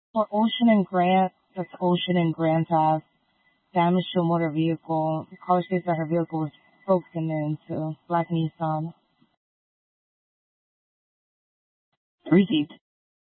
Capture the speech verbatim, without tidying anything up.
For Ocean and Grant, that's Ocean and Grant Ave, damage to a motor vehicle. The caller states that her vehicle was broken into. Black Nissan. Received.